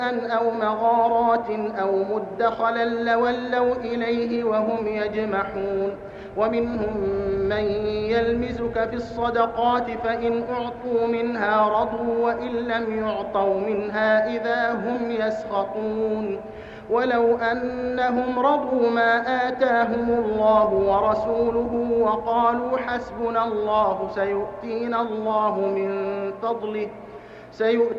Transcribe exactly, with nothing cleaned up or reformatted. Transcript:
أو مغارات أو مدخلا لولوا إليه وهم يجمحون ومنهم من يلمزك في الصدقات فإن أعطوا منها رضوا وإن لم يعطوا منها إذا هم يسخطون ولو أنهم رضوا ما آتاهم الله ورسوله وقالوا حسبنا الله سيؤتينا الله من فضله سيؤتينا